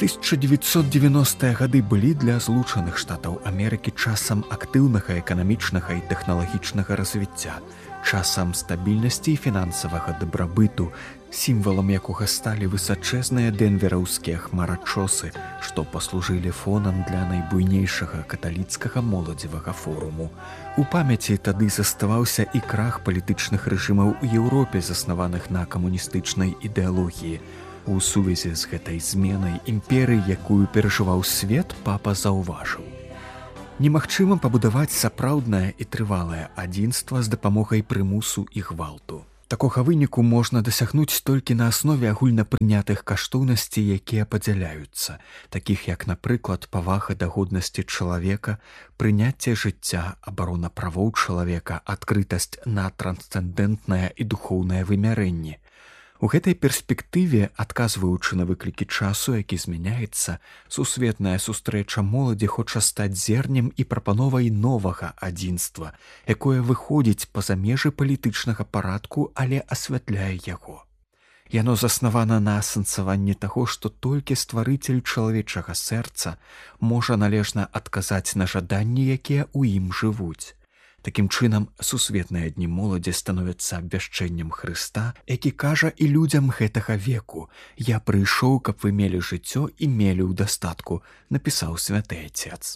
1990-е гады былі для злучаных штатаў Амерыкі часам актыўнага эканамічнага і тэхналагічнага развіцця, часам стабільнасці і фінансавага дабрабыту, сімвалам якога сталі высачэзныя дэнвераўскія хмарачосы, што паслужылі фонам для найбуйнейшага каталіцкага моладзевага форуму. У памяці тады заставаўся і крах палітычных рэжымаў у Еўропе, заснаваных на камуністычнай ідэалогіі. У сувязі з гэтай зменай імперыі, якую перажываў свет, папа заўважыў: немагчыма пабудаваць сапраўднае і трывалае адзінства з дапамогай прымусу і гвалту. Такога выніку можна дасягнуць толькі на аснове агульнапрынятых каштоўнасцей, якія падзяляюцца, такіх як, напрыклад, павага да годнасці чалавека, прыняцце жыцця, абарона правоў чалавека, адкрытасць на трансцэндэнтнае і духоўнае вымярэнне. У гэтай перспектыве, адказваючы на выклікі часу, які змяняецца, сусветная сустрэча моладзі хоча стаць зернем і прапановай новага адзінства, якое выходзіць па-за межы палітычнага парадку, але асвятляе яго. Яно заснавана на асэнсаванні таго, што толькі стварыцель чалавечага сэрца можа належна адказаць на жаданні, якія ў ім жывуць. Такім чынам, сусветныя дні моладзі становяцца абвяшчэннем Хрыста, які кажа і людзям гэтага веку: «Я прыйшоў, каб вы мелі жыццё і мелі ў дастатку», напісаў святы Отец.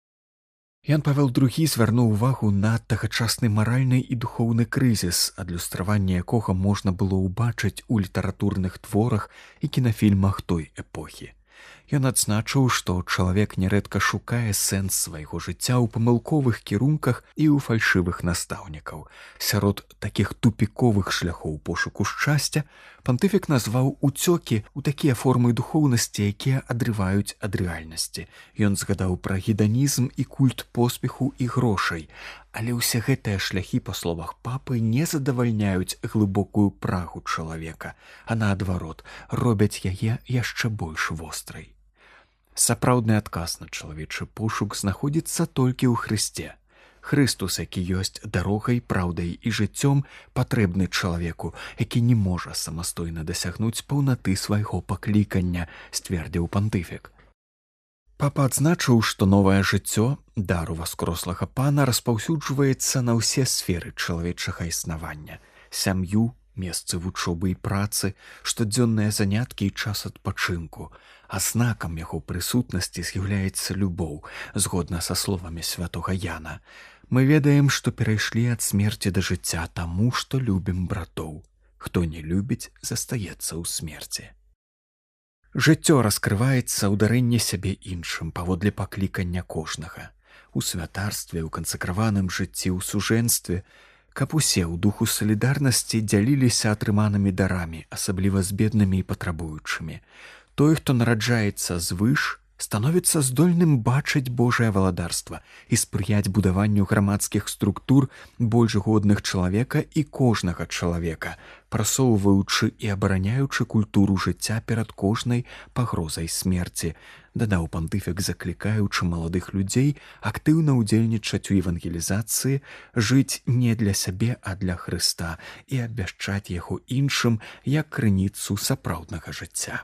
Ян Павел II звярнуў увагу на тагачасны маральны і духоўны крызіс, адлюстраванне якога можна было ўбачыць у літаратурных творах і кінафільмах той эпохі. Ён адзначыў, што чалавек нярэдка шукае сэнс свайго жыцця ў памылковых кірунках і ў фальшывых настаўнікаў. Сярод такіх тупіковых шляхоў пошуку шчасця пантыфік назваў уцёкі ў такія формы духоўнасці, якія адрываюць ад рэальнасці. Ён згадаў пра геданізм і культ поспеху і грошай. Але ўсе гэтыя шляхі, па словах папы, не задавальняюць глыбокую прагу чалавека, а наадварот, робяць яе яшчэ больш вострай. Сапраўдны адказ на чалавечы пошук знаходзіцца толькі ў Хрысце. Хрыстус, які ёсць дарогай, праўдай і жыццём, патрэбны чалавеку, які не можа самастойна дасягнуць паўнаты свайго паклікання, сцвердзіў пантыфік. Папа адзначыў, што новае жыццё, дар уваскрослага пана, распаўсюджваецца на ўсе сферы чалавечага існавання: сям'ю, месцы вучобы і працы, штодзённыя заняткі і час адпачынку. А знакам яго прысутнасці з'яўляецца любоў, згодна са словамі святога Яна. Мы ведаем, што перайшлі ад смерці да жыцця таму, што любім братоў. Хто не любіць, застаецца ў смерці. Жыццё раскрываецца ў дарэнні сябе іншым паводле паклікання кожнага. У святарстве, у кансакраваным жыцці, у сужэнстве, каб усе ў духу салідарнасці дзяліліся атрыманымі дарамі, асабліва з беднымі і патрабуючымі. Той, хто нараджаецца звыш, становіцца здольным бачыць Божае валадарства і спрыяць будаванню грамадскіх структур, больш годных чалавека і кожнага чалавека, прасоўваючы і абараняючы культуру жыцця перад кожнай пагрозай смерці, дадаў пантыфік, заклікаючы маладых людзей актыўна ўдзельнічаць у евангелізацыі, жыць не для сябе, а для Хрыста і абвяшчаць яго іншым як крыніцу сапраўднага жыцця.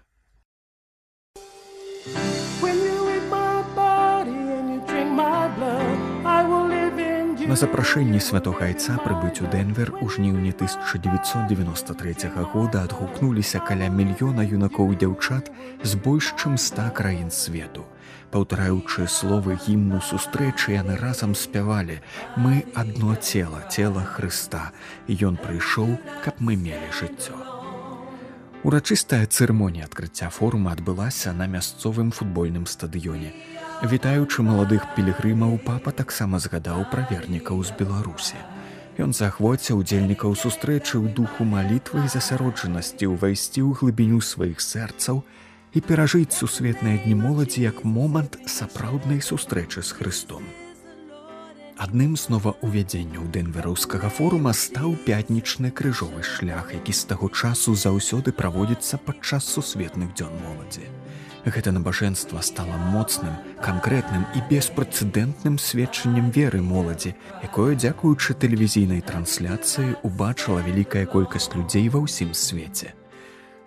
На запрашэнні святога Айца прыбыць у Дэнвер у жніўні 1993 года адгукнуліся каля 1 мільёна юнакоў і дзяўчат з больш чым 100 краін свету. Паўтараючы словы гімну сустрэчы, яны разам спявалі: «Мы адно цела, цела Хрыста, і Ён прыйшоў, каб мы мелі жыццё». Урачыстая цырымонія адкрыцця форума адбылася на мясцовым футбольным стадыёне. Вітаючы маладых пілігрымаў, папа таксама згадаў пра вернікаў з Беларусі. Ён заахвоціў удзельнікаў сустрэчы ў духу малітвы і засяроджанасці ўвайсці ў глыбіню сваіх сэрцаў і перажыць сусветныя дні моладзі як момант сапраўднай сустрэчы з Хрыстом. Адным з новаўвядзенняў дэнвераўскага форума стаў пятнічны крыжовы шлях, які з таго часу заўсёды праводзіцца падчас сусветных дзён моладзі. Гэта набажэнства стала моцным, канкрэтным і беспрэцэдэнтным сведчаннем веры моладзі, якое, дзякуючы тэлевізійнай трансляцыі, убачыла вялікая колькасць людзей ва ўсім свеце.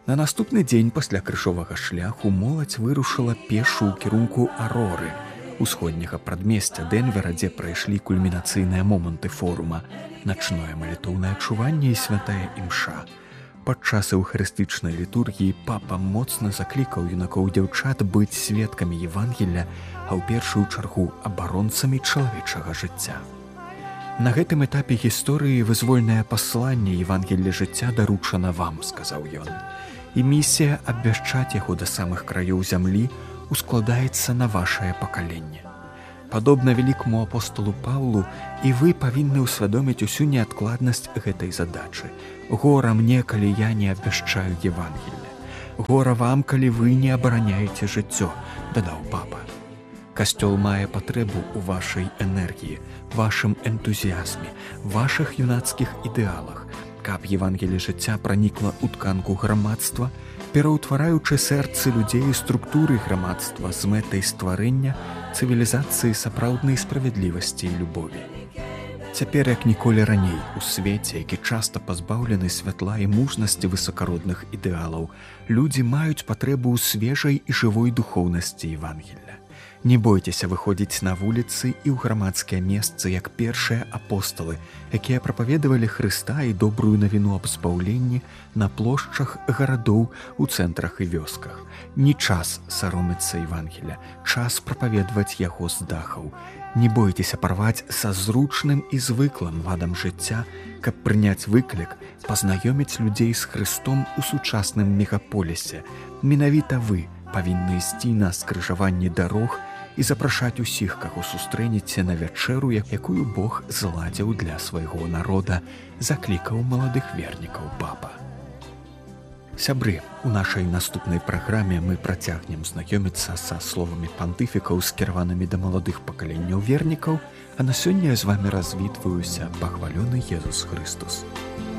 На наступны дзень пасля крыжовага шляху моладзь вырушыла пешу ў кірунку Ароры, усходняга прадмесця Дэнвера, дзе прайшлі кульмінацыйныя моманты форума, начное малітоўнае чуванне і святая імша. Падчас эўхарыстычнай літургіі папа моцна заклікаў юнакоў і дзяўчат быць сведкамі Евангелля, а ў першую чаргу абаронцамі чалавечага жыцця. На гэтым этапе гісторыі вызвольнае пасланне Евангелля жыцця даручана вам, сказаў ён. І місія абвяшчаць яго да самых краёў зямлі ускладаецца на вашае пакаленне. Падобна вялікаму апостолу Паўлу, і вы павінны ўсвядоміць усю неадкладнасць гэтай задачы. Гора мне, калі я не абвяшчаю Евангелля. Гора вам, калі вы не абараняеце жыццё, дадаў папа. Касцёл мае патрэбу ў вашай энергіі, вашым энтузіязме, вашых юнацкіх ідэалах, каб Евангелле жыцця пранікла ў тканку грамадства, пераўтвараючы сэрцы людзей і структуры грамадства з мэтай стварэння цывілізацыі сапраўднай справядлівасці і любові. Цяпер, як ніколі раней, у свеце, які часта пазбаўлены святла і мужнасці высакародных ідэалаў, людзі маюць патрэбу ў свежай і жывой духоўнасці Евангелля. Не бойцеся выходзіць на вуліцы і ў грамадскія месцы, як першыя апосталы, якія прапаведавалі Хрыста і добрую навіну аб збаўленні на плошчах гарадоў, у цэнтрах і вёсках. Не час саромецца Евангеля, час прапаведаваць яго з дахаў. Не бойцеся парваць са зручным і звыклым ладам жыцця, каб прыняць выклік, пазнаёміць людзей з Хрыстом у сучасным мегаполісе. Менавіта вы павінны ісці на скрыжаванні дарог і запрашаць усіх, каго сустрэнеце на вячэру, якую Бог зладзіў для свайго народа, заклікаў маладых вернікаў папа. Сябры, у нашай наступнай праграме мы працягнем знаёміцца са словамі пантыфікаў, скіраванымі да маладых пакаленняў вернікаў, а на сёння я з вамі развітваюся, пахвалёны Езус Хрыстус.